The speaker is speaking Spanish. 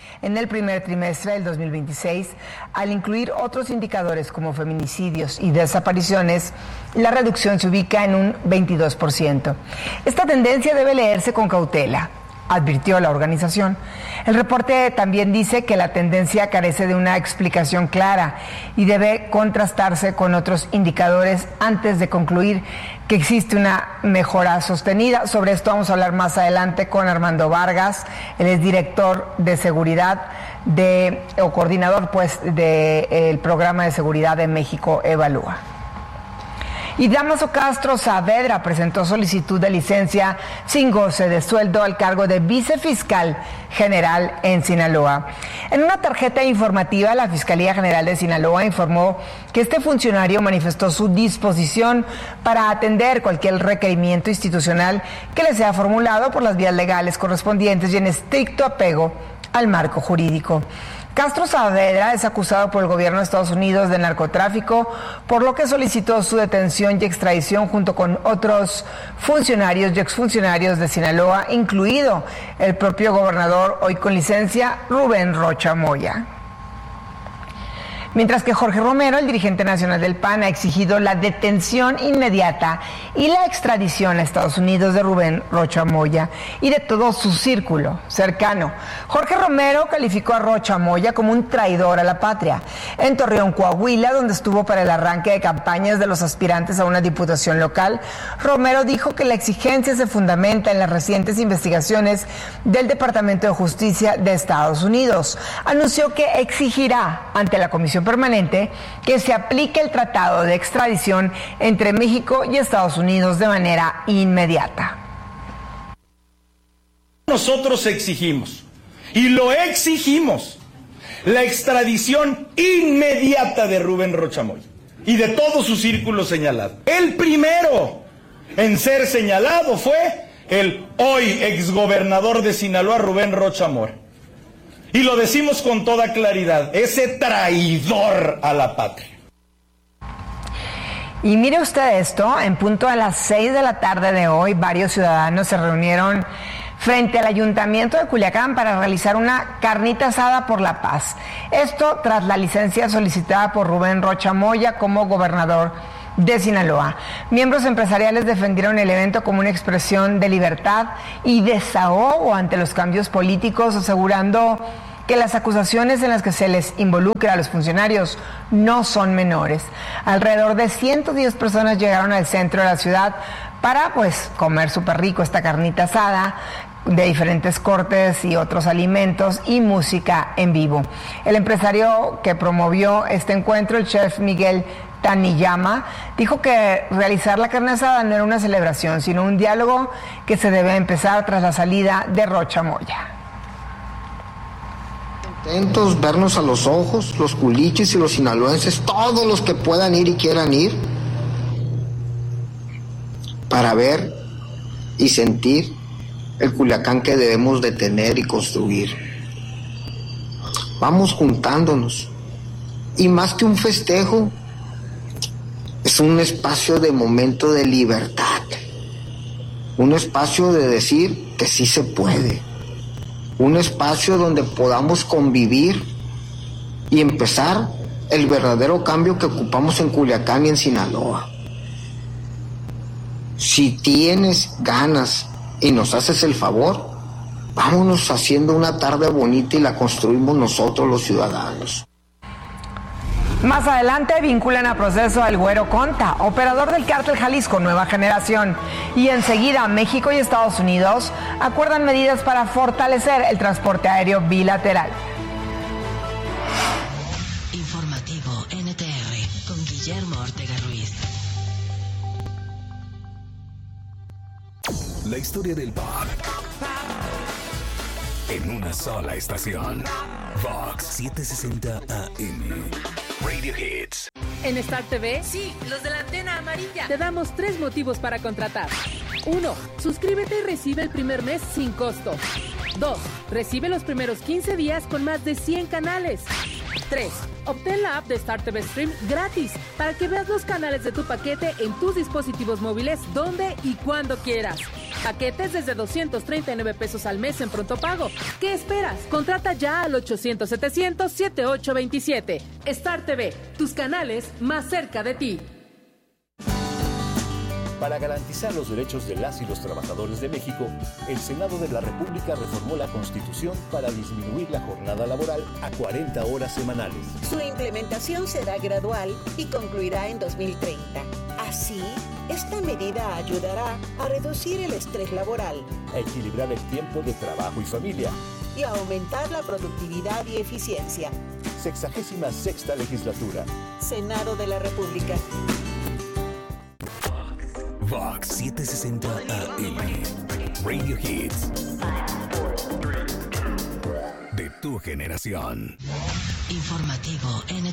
en el primer trimestre del 2026, al incluir otros indicadores como feminicidios y desapariciones, la reducción se ubica en un 22%. Esta tendencia debe leerse con cautela, advirtió la organización. El reporte también dice que la tendencia carece de una explicación clara y debe contrastarse con otros indicadores antes de concluir que existe una mejora sostenida. Sobre esto vamos a hablar más adelante con Armando Vargas. Él es director de seguridad o coordinador del programa de seguridad de México Evalúa. Y Dámaso Castro Saavedra presentó solicitud de licencia sin goce de sueldo al cargo de vicefiscal general en Sinaloa. En una tarjeta informativa, la Fiscalía General de Sinaloa informó que este funcionario manifestó su disposición para atender cualquier requerimiento institucional que le sea formulado por las vías legales correspondientes y en estricto apego al marco jurídico. Castro Saavedra es acusado por el gobierno de Estados Unidos de narcotráfico, por lo que solicitó su detención y extradición junto con otros funcionarios y exfuncionarios de Sinaloa, incluido el propio gobernador, hoy con licencia, Rubén Rocha Moya. Mientras que Jorge Romero, el dirigente nacional del PAN, ha exigido la detención inmediata y la extradición a Estados Unidos de Rubén Rocha Moya y de todo su círculo cercano. Jorge Romero calificó a Rocha Moya como un traidor a la patria. En Torreón, Coahuila, donde estuvo para el arranque de campañas de los aspirantes a una diputación local, Romero dijo que la exigencia se fundamenta en las recientes investigaciones del Departamento de Justicia de Estados Unidos. Anunció que exigirá ante la Comisión Permanente que se aplique el tratado de extradición entre México y Estados Unidos de manera inmediata. Nosotros exigimos, y lo exigimos, la extradición inmediata de Rubén Rocha Moya y de todo su círculo señalado. El primero en ser señalado fue el hoy exgobernador de Sinaloa, Rubén Rocha Moya. Y lo decimos con toda claridad, ese traidor a la patria. Y mire usted esto, en punto a las 6 de la tarde de hoy, varios ciudadanos se reunieron frente al Ayuntamiento de Culiacán para realizar una carnita asada por la paz. Esto tras la licencia solicitada por Rubén Rocha Moya como gobernador de Sinaloa. Miembros empresariales defendieron el evento como una expresión de libertad y desahogo ante los cambios políticos, asegurando que las acusaciones en las que se les involucra a los funcionarios no son menores. Alrededor de 110 personas llegaron al centro de la ciudad para comer súper rico esta carnita asada de diferentes cortes y otros alimentos y música en vivo. El empresario que promovió este encuentro, el chef Miguel Taniyama, dijo que realizar la carne asada no era una celebración, sino un diálogo que se debe empezar tras la salida de Rocha Moya. Contentos, vernos a los ojos, los culichis y los sinaloenses, todos los que puedan ir y quieran ir, para ver y sentir el Culiacán que debemos de tener y construir. Vamos juntándonos, y más que un festejo, es un espacio de momento de libertad, un espacio de decir que sí se puede, un espacio donde podamos convivir y empezar el verdadero cambio que ocupamos en Culiacán y en Sinaloa. Si tienes ganas y nos haces el favor, vámonos haciendo una tarde bonita y la construimos nosotros los ciudadanos. Más adelante vinculan a proceso al Güero Conta, operador del cártel Jalisco Nueva Generación. Y enseguida México y Estados Unidos acuerdan medidas para fortalecer el transporte aéreo bilateral. Informativo NTR con Guillermo Ortega Ruiz. La historia del pop en una sola estación. Vox 760 AM. Radio Hits. En Star TV, sí, los de la antena amarilla, te damos 3 motivos para contratar. 1. Suscríbete y recibe el primer mes sin costo. 2. Recibe los primeros 15 días con más de 100 canales. 3. Obtén la app de Star TV Stream gratis para que veas los canales de tu paquete en tus dispositivos móviles donde y cuando quieras. Paquetes desde 239 pesos al mes en Pronto Pago. ¿Qué esperas? Contrata ya al 800-700-7827. Star TV, tus canales más cerca de ti. Para garantizar los derechos de las y los trabajadores de México, el Senado de la República reformó la Constitución para disminuir la jornada laboral a 40 horas semanales. Su implementación será gradual y concluirá en 2030. Así, esta medida ayudará a reducir el estrés laboral, A equilibrar el tiempo de trabajo y familia. y a aumentar la productividad y eficiencia. 66ª legislatura. Senado de la República. Vox 760 AM. Radio Hits. De tu generación. Informativo NTR.